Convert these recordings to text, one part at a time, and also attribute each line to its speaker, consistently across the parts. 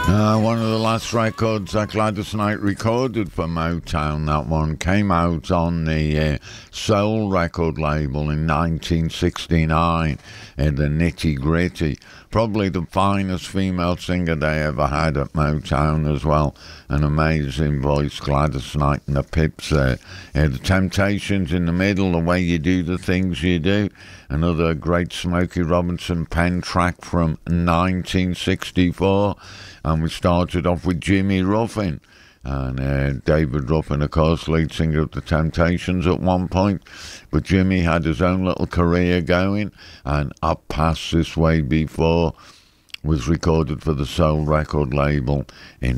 Speaker 1: One of the last records that Gladys Knight recorded for Motown, that one came out on the Soul record label in 1969, the Nitty Gritty. Probably the finest female singer they ever had at Motown as well. An amazing voice, Gladys Knight and the Pips there. The Temptations in the middle, The Way You Do the Things You Do. Another great Smokey Robinson pen track from 1964. And we started off with Jimmy Ruffin. And David Ruffin, of course, lead singer of the Temptations at one point. But Jimmy had his own little career going. And Up Past This Way Before was recorded for the Soul record label in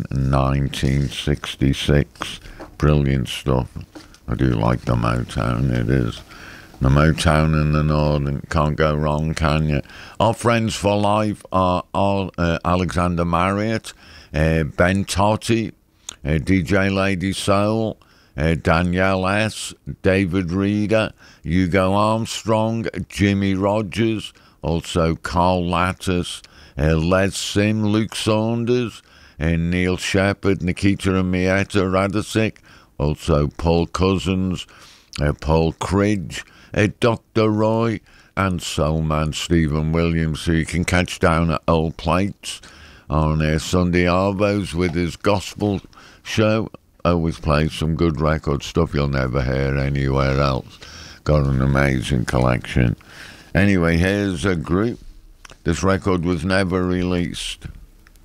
Speaker 1: 1966. Brilliant stuff. I do like the Motown, it is. The Motown in the Northern, can't go wrong, can you? Our friends for life are Alexander Marriott, Ben Totti, DJ Lady Soul, Danielle S., David Reeder, Hugo Armstrong, Jimmy Rogers, also Carl Lattis, Les Sim, Luke Saunders, Neil Shepherd, Nikita and Mietta Radicic, also Paul Cousins, Paul Cridge, Dr. Roy, and soulman Stephen Williams, who you can catch down at Old Plates on Sunday Arvos with his gospel show. Always plays some good record stuff you'll never hear anywhere else. Got an amazing collection. Anyway, here's a group. This record was never released.